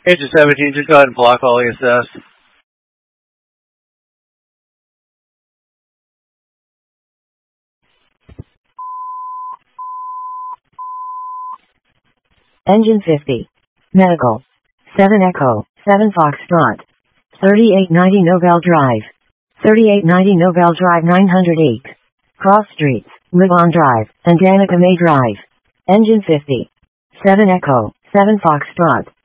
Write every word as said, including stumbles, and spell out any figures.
Agent seventeen, just go ahead and block all E S S. Engine fifty. Medical. seven Echo, seven Foxtrot. thirty-eight ninety Nobel Drive. thirty-eight ninety Nobel Drive nine hundred eight. Cross Streets, Ribbon Drive, and Danica May Drive. Engine fifty. seven Echo, seven Foxtrot.